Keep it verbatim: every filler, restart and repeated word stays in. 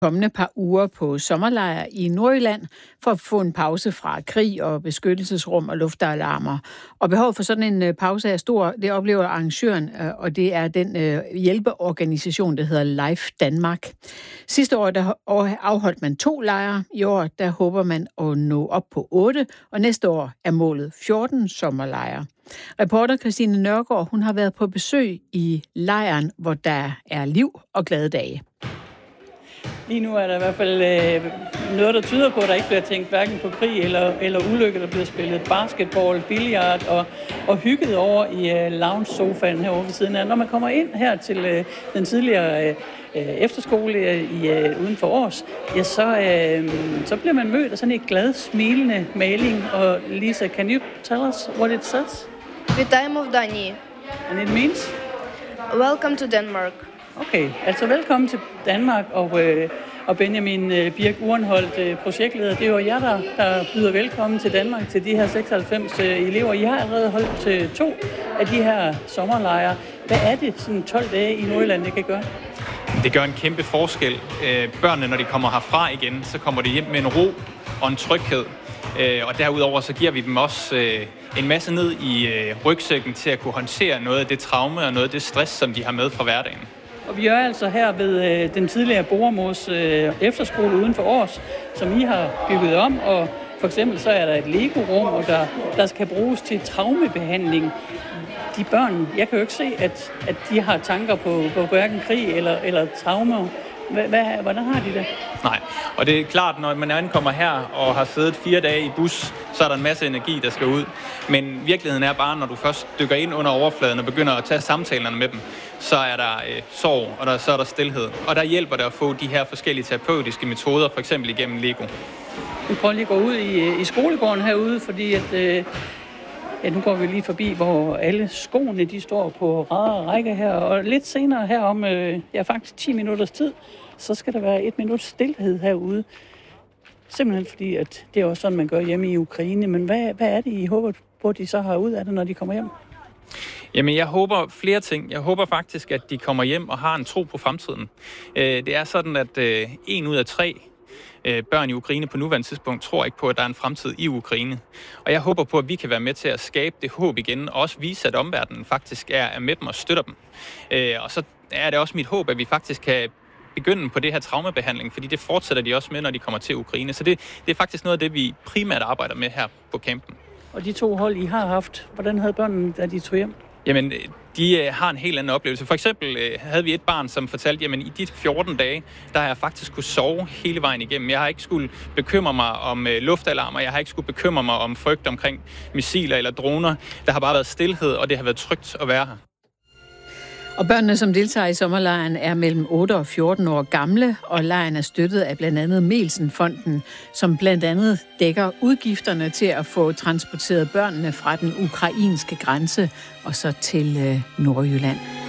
kommende par uger på sommerlejr i Nordjylland for at få en pause fra krig og beskyttelsesrum og luftalarmer. Og behovet for sådan en pause er stor. Det oplever arrangøren, og det er den hjælpeorganisation, der hedder Life Danmark. Sidste år der afholdt man to lejre. I år der håber man at nå op på otte, og næste år er målet fjorten sommerlejre. Reporter Christine Nørgaard, hun har været på besøg i lejren, hvor der er liv og glade dage. Lige nu er der i hvert fald øh, noget, der tyder på, at der ikke bliver tænkt hverken på krig eller, eller ulykke. Der bliver spillet basketball, billiard og, og hygget over i øh, lounge-sofaen herovre ved siden af. Når man kommer ind her til øh, den tidligere øh, efterskole i, øh, uden for Års, ja, så, øh, så bliver man mødt af sådan et glad, smilende maling. Og Lisa, can you tell us what it says? Вітаємо в Данії. And it means? Welcome to Denmark. Okay, altså velkommen til Danmark, og, øh, og Benjamin øh, Birk Urenholdt, øh, projektleder. Det er jo jer, der, der byder velkommen til Danmark, til de her seksoghalvfems øh, elever. I har allerede holdt øh, to af de her sommerlejre. Hvad er det, sådan tolv dage i Nordjylland, det kan gøre? Det gør en kæmpe forskel. Øh, børnene, når de kommer herfra igen, så kommer de hjem med en ro og en tryghed. Øh, og derudover så giver vi dem også øh, en masse ned i øh, rygsækken til at kunne håndtere noget af det traume og noget af det stress, som de har med fra hverdagen. Og vi er altså her ved øh, den tidligere Borgermos øh, efterskole uden for Års, som I har bygget om, og for eksempel så er der et Lego-rum, og der, der skal bruges til traumebehandling. De børn, jeg kan jo ikke se, at, at de har tanker på, på hverken krig eller, eller traumer. H- hvordan har de det? Nej, og det er klart, når man ankommer her og har siddet fire dage i bus, så er der en masse energi, der skal ud. Men virkeligheden er bare, når du først dykker ind under overfladen og begynder at tage samtalerne med dem, så er der øh, sorg, og der, så er der stilhed. Og der hjælper det at få de her forskellige terapeutiske metoder, for eksempel igennem Lego. Vi prøver lige at gå ud i, i skolegården herude, fordi at, øh, ja, nu går vi lige forbi, hvor alle skoene de står på række og række her. Og lidt senere her om øh, ja, faktisk ti minutters tid, så skal der være et minut stilhed herude. Simpelthen fordi, at det er også sådan, man gør hjemme i Ukraine. Men hvad, hvad er det, I håber på, at de så har ud af det, når de kommer hjem? Jamen, jeg håber flere ting. Jeg håber faktisk, at de kommer hjem og har en tro på fremtiden. Det er sådan, at en ud af tre børn i Ukraine på nuværende tidspunkt tror ikke på, at der er en fremtid i Ukraine. Og jeg håber på, at vi kan være med til at skabe det håb igen, og også vise, at omverdenen faktisk er med dem og støtter dem. Og så er det også mit håb, at vi faktisk kan begynde på det her traumebehandling, fordi det fortsætter de også med, når de kommer til Ukraine. Så det, det er faktisk noget af det, vi primært arbejder med her på campen. Og de to hold, I har haft, hvordan havde børnene, da de tog hjem? Jamen, de øh, har en helt anden oplevelse. For eksempel øh, havde vi et barn, som fortalte, jamen i de fjorten dage, der har jeg faktisk kunne sove hele vejen igennem. Jeg har ikke skulle bekymre mig om øh, luftalarmer, jeg har ikke skulle bekymre mig om frygt omkring missiler eller droner. Der har bare været stilhed, og det har været trygt at være her. Og børnene, som deltager i sommerlejren, er mellem otte og fjorten år gamle, og lejren er støttet af blandt andet Melsen-fonden, som blandt andet dækker udgifterne til at få transporteret børnene fra den ukrainske grænse og så til øh, Nordjylland.